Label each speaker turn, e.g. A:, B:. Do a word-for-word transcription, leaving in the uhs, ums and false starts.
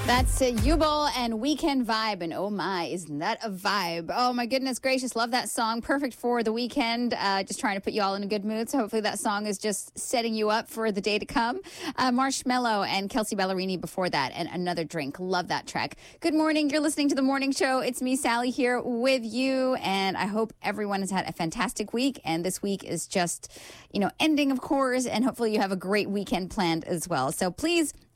A: That's uh, Yubel and Weekend Vibe. And oh my, isn't that a vibe? Oh my goodness gracious, love that song. Perfect for the weekend. Uh, just trying to put you all in a good mood. So hopefully that song is just setting you up for the day to come. Uh, Marshmello and Kelsey Ballerini before that, and Another Drink. Love that track. Good morning. You're listening to The Morning Show. It's me, Sally, here with you. And I hope everyone has had a fantastic week. And this week is just, you know, ending, of course. And hopefully you have a great weekend planned as well. So please